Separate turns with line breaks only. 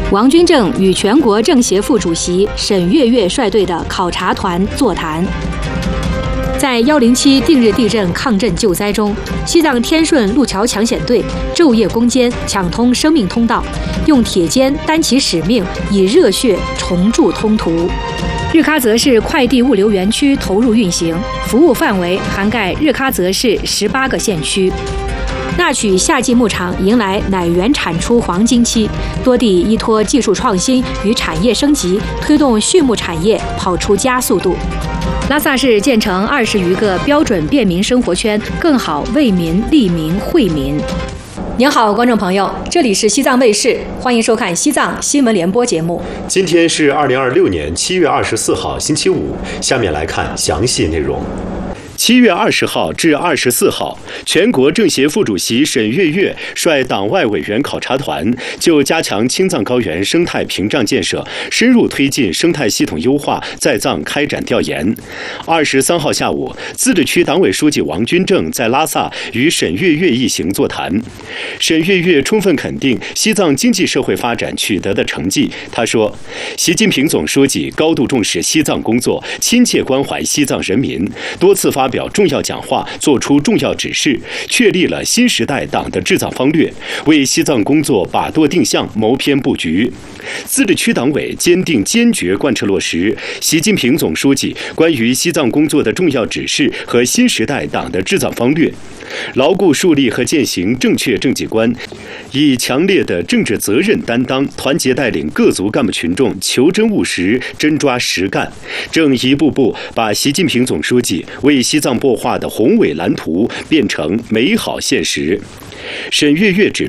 王军正与全国政协副主席沈月月率队的考察团座谈。在107定日地震抗震救灾中，西藏天顺路桥抢险队昼夜攻坚，抢通生命通道，用铁肩担起使命，以热血重铸通途。日喀则市快递物流园区投入运行，服务范围涵盖日喀则市18个县区。纳曲夏季牧场迎来奶源产出黄金期，多地依托技术创新与产业升级，推动畜牧产业跑出加速度。拉萨市建成20余个标准便民生活圈，更好为民利民惠民。您好，观众朋友，这里是西藏卫视，欢迎收看西藏新闻联播节目。
今天是2026年7月24号，星期五。下面来看详细内容。7月20号至24号，全国政协副主席沈月月率党外委员考察团就加强青藏高原生态屏障建设、深入推进生态系统优化在藏开展调研。23号下午，自治区党委书记王军正在拉萨与沈月月一行座谈。沈月月充分肯定西藏经济社会发展取得的成绩。他说，习近平总书记高度重视西藏工作，亲切关怀西藏人民，多次发表重要讲话，作出重要指示，确立了新时代党的治藏方略，为西藏工作把舵定向、谋篇布局。自治区党委坚定坚决贯彻落实习近平总书记关于西藏工作的重要指示和新时代党的治藏方略，牢固树立和践行正确政绩观，以强烈的政治责任担当，团结带领各族干部群众求真务实、真抓实干，正一步步把习近平总书记为西藏擘画的宏伟蓝图变成美好现实。沈月月指